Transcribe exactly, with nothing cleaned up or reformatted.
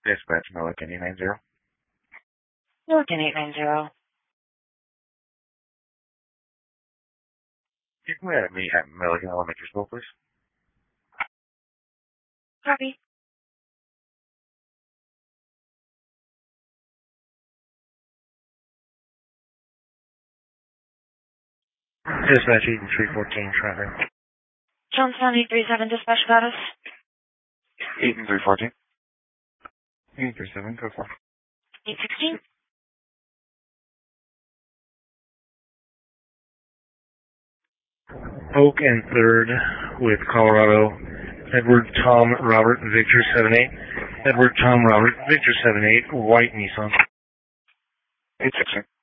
Dispatch, Milliken eight nine zero. Milliken eight nine zero. You can let me at Milliken Elementary School, please. Copy. Dispatch eight three fourteen, traffic. Johnstown eight three seven, dispatch status. eight three fourteen. eight three seven, go for it. eight sixteen. Oak and third with Colorado. Edward Tom Robert Victor seven eight. Edward Tom Robert Victor seven eight. White Nissan. eight sixteen.